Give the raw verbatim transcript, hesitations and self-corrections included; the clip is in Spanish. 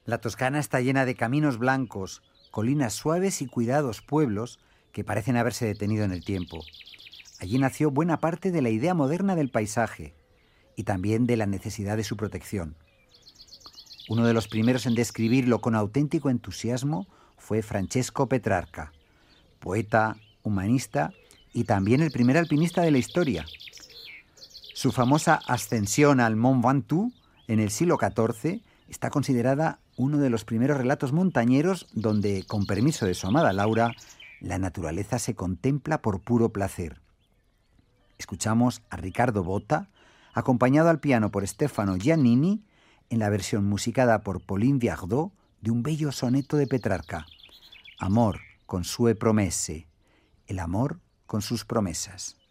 La Toscana está llena de caminos blancos, colinas suaves y cuidados pueblos que parecen haberse detenido en el tiempo. Allí nació buena parte de la idea moderna del paisaje y también de la necesidad de su protección. Uno de los primeros en describirlo con auténtico entusiasmo fue Francesco Petrarca, poeta, humanista y también el primer alpinista de la historia. Su famosa ascensión al Mont Ventoux en el siglo catorce está considerada uno de los primeros relatos montañeros donde, con permiso de su amada Laura, la naturaleza se contempla por puro placer. Escuchamos a Ricardo Botta, acompañado al piano por Stefano Giannini, en la versión musicada por Pauline Viardot de un bello soneto de Petrarca, Amor con sue promesse, el amor con sus promesas.